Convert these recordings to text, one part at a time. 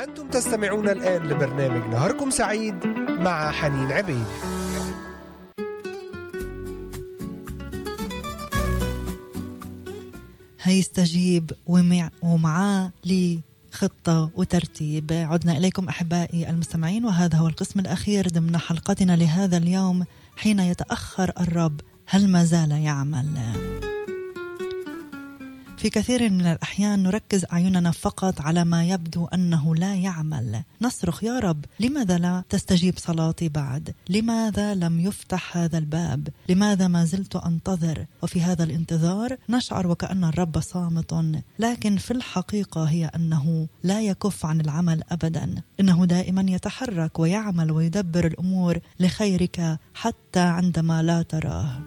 أنتم تستمعون الآن لبرنامج نهاركم سعيد مع حنين عبيد. هيستجيب ومعاه لخطة وترتيب. عدنا إليكم أحبائي المستمعين، وهذا هو القسم الأخير ضمن حلقتنا لهذا اليوم. حين يتأخر الرب هل ما زال يعمل؟ في كثير من الأحيان نركز أعيننا فقط على ما يبدو أنه لا يعمل. نصرخ: يا رب، لماذا لا تستجيب صلاتي بعد؟ لماذا لم يفتح هذا الباب؟ لماذا ما زلت أنتظر؟ وفي هذا الانتظار نشعر وكأن الرب صامت، لكن في الحقيقة هي أنه لا يكف عن العمل أبدا. إنه دائما يتحرك ويعمل ويدبر الأمور لخيرك حتى عندما لا تراه.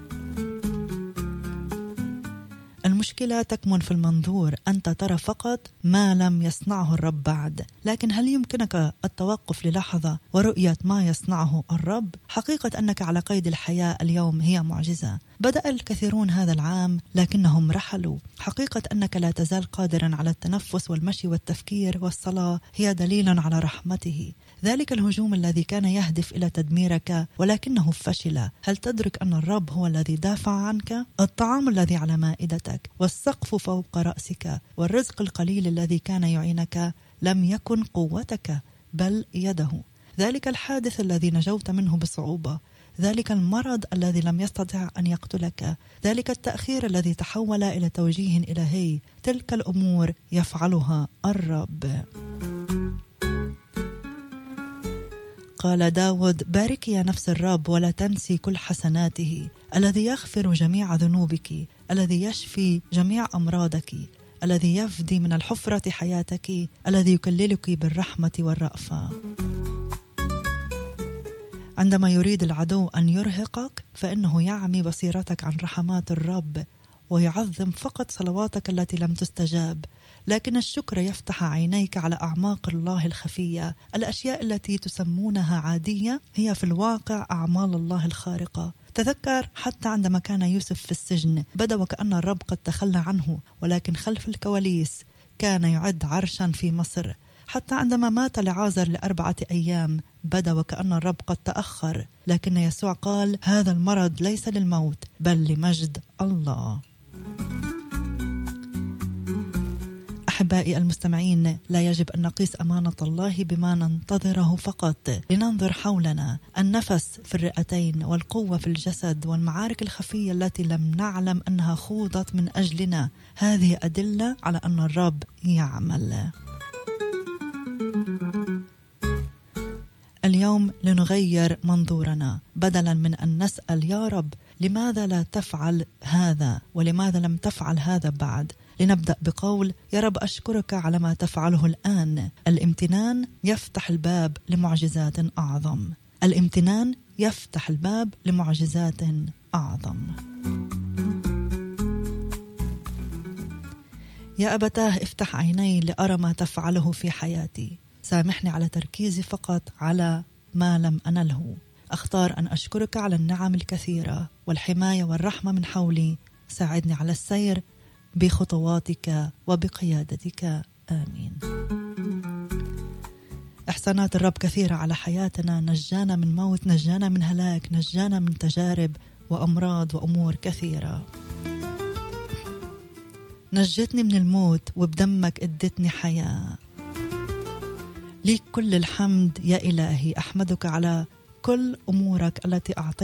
المشكلة تكمن في المنظور. أنت ترى فقط ما لم يصنعه الرب بعد، لكن هل يمكنك التوقف للحظة ورؤية ما يصنعه الرب؟ حقيقة أنك على قيد الحياة اليوم هي معجزة. بدأ الكثيرون هذا العام لكنهم رحلوا. حقيقة أنك لا تزال قادرا على التنفس والمشي والتفكير والصلاة هي دليل على رحمته. ذلك الهجوم الذي كان يهدف إلى تدميرك ولكنه فشل، هل تدرك أن الرب هو الذي دافع عنك؟ الطعام الذي على مائدتك والسقف فوق رأسك والرزق القليل الذي كان يعينك لم يكن قوتك بل يده. ذلك الحادث الذي نجوت منه بصعوبة، ذلك المرض الذي لم يستطع أن يقتلك، ذلك التأخير الذي تحول إلى توجيه إلهي، تلك الأمور يفعلها الرب. قال داود: باركي يا نفس الرب ولا تنسي كل حسناته، الذي يغفر جميع ذنوبك، الذي يشفي جميع أمراضك، الذي يفدي من الحفرة حياتك، الذي يكللك بالرحمة والرأفة. عندما يريد العدو أن يرهقك فإنه يعمي بصيرتك عن رحمات الرب ويعظم فقط صلواتك التي لم تستجاب، لكن الشكر يفتح عينيك على أعماق الله الخفية. الأشياء التي تسمونها عادية هي في الواقع أعمال الله الخارقة. تذكر حتى عندما كان يوسف في السجن بدا وكأن الرب قد تخلى عنه، ولكن خلف الكواليس كان يعد عرشا في مصر. حتى عندما مات لعازر ل4 أيام بدا وكأن الرب قد تأخر، لكن يسوع قال: هذا المرض ليس للموت بل لمجد الله. أحبائي المستمعين، لا يجب أن نقيس أمانة الله بما ننتظره فقط. لننظر حولنا. النفس في الرئتين والقوة في الجسد والمعارك الخفية التي لم نعلم أنها خوضت من أجلنا، هذه أدلة على أن الرب يعمل. اليوم لنغير منظورنا. بدلا من أن نسأل يا رب لماذا لا تفعل هذا ولماذا لم تفعل هذا بعد، لنبدأ بقول: يا رب أشكرك على ما تفعله الآن. الامتنان يفتح الباب لمعجزات أعظم. الامتنان يفتح الباب لمعجزات أعظم. يا أبتاه، افتح عيني لأرى ما تفعله في حياتي. سامحني على تركيزي فقط على ما لم أنله. أختار أن أشكرك على النعم الكثيرة والحماية والرحمة من حولي. ساعدني على السير بخطواتك وبقيادتك. آمين. إحسانات الرب كثيرة على حياتنا. نجانا من موت، نجانا من هلاك، نجانا من تجارب وأمراض وأمور كثيرة. نجتني من الموت وبدمك ادتني حياة. ليك كل الحمد يا إلهي. أحمدك على كل أمورك التي أعطيتني